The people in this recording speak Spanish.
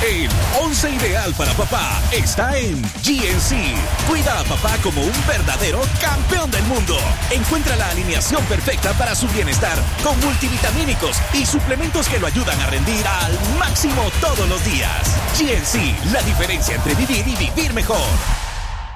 El 11 ideal para papá está en GNC. Cuida a papá como un verdadero campeón del mundo. Encuentra la alineación perfecta para su bienestar con multivitamínicos y suplementos que lo ayudan a rendir al máximo todos los días. GNC, la diferencia entre vivir y vivir mejor.